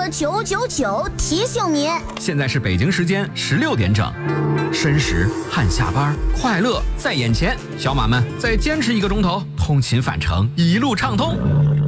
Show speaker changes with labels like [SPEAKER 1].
[SPEAKER 1] 个999提醒您，
[SPEAKER 2] 现在是北京时间16点整，申时汗下班，快乐在眼前。小马们再坚持1个钟头，通勤返程一路畅通。